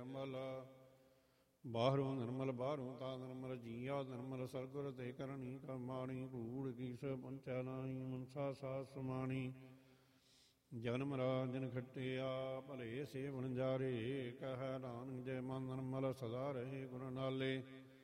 ਨਿਰਮਲ। ਬਾਹਰੋਂ ਨਿਰਮਲ ਬਾਹਰੋਂ ਤਾ ਨਿਰਮਲ ਜੀਆ ਨਿਰਮਲ ਸਰਗੁਰ ਤੇ ਕਰਨੀ ਕਮਾਣੀ। ਕੂੜ ਕੀਸ ਪੰਚੈ ਨਾਹੀ ਮਨਸਾ ਸਾਸ ਸਮਾਣੀ। ਜਨਮ ਰਾਜਨ ਖੱਟਿਆ ਭਲੇ ਸੇਵਨ ਜਾਰੇ। ਕਹਿ ਨਾਨਕ ਜੈ ਮਨ ਨਿਰਮਲ ਸਦਾ ਰਹੇ ਗੁਣ ਨਾਲੇ।